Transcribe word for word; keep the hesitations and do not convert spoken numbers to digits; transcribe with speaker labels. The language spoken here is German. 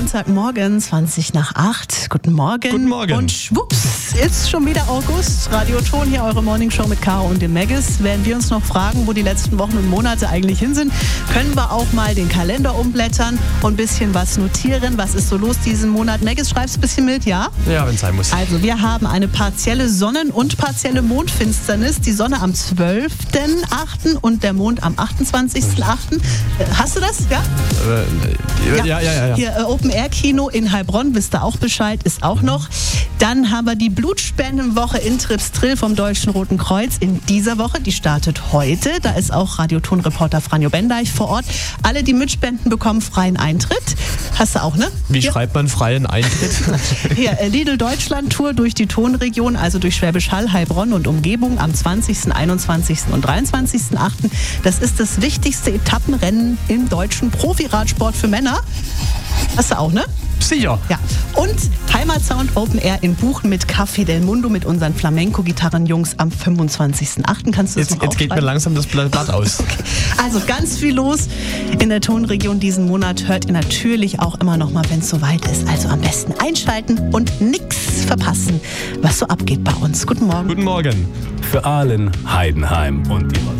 Speaker 1: Montagmorgen, zwanzig nach acht. Guten Morgen.
Speaker 2: Guten Morgen.
Speaker 1: Und schwupps, ist schon wieder August. Radio Ton, hier eure Morningshow mit Caro und dem Maggis. Während wir uns noch fragen, wo die letzten Wochen und Monate eigentlich hin sind, können wir auch mal den Kalender umblättern und ein bisschen was notieren. Was ist so los diesen Monat? Maggis, schreibst ein bisschen mit, ja?
Speaker 2: Ja, wenn es sein muss.
Speaker 1: Also wir haben eine partielle Sonnen- und partielle Mondfinsternis. Die Sonne am zwölften achten und der Mond am achtundzwanzigsten achten Hast du das? Ja?
Speaker 2: Äh, ja, ja, ja. ja.
Speaker 1: Hier äh, Open-Air-Kino in Heilbronn, wisst ihr auch Bescheid, ist auch noch. Dann haben wir die Blutspendenwoche in Tripstrill vom Deutschen Roten Kreuz in dieser Woche. Die startet heute. Da ist auch Radioton-Reporter Franjo Bendeich vor Ort. Alle, die mitspenden, bekommen freien Eintritt. Hast du auch, ne?
Speaker 2: Wie
Speaker 1: Hier.
Speaker 2: schreibt man freien Eintritt?
Speaker 1: Hier, äh, Lidl-Deutschland-Tour durch die Tonregion, also durch Schwäbisch Hall, Heilbronn und Umgebung am zwanzigsten, einundzwanzigsten und dreiundzwanzigsten achten Das ist das wichtigste Etappenrennen im deutschen Profiradsport für Männer. Hast du auch, ne?
Speaker 2: Sicher.
Speaker 1: Ja. Und Heimatsound Open Air in Buchen mit Café del Mundo mit unseren Flamenco-Gitarrenjungs am fünfundzwanzigsten achten Kannst du das
Speaker 2: Jetzt,
Speaker 1: noch
Speaker 2: jetzt geht mir langsam das Blatt aus.
Speaker 1: Okay. Also ganz viel los in der Tonregion diesen Monat. Hört ihr natürlich auch immer noch mal, wenn es soweit ist. Also am besten einschalten und nichts verpassen, was so abgeht bei uns. Guten Morgen.
Speaker 2: Guten Morgen.
Speaker 3: Für Aalen, Heidenheim und die